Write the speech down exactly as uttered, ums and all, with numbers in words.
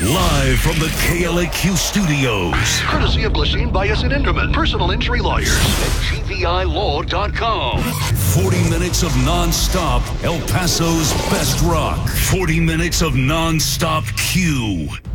Live from the K L A Q studios. Courtesy of Glasheen, Bias, and Enderman, personal injury lawyers at G V I law dot com. forty minutes of non-stop El Paso's best rock. forty minutes of non-stop Q.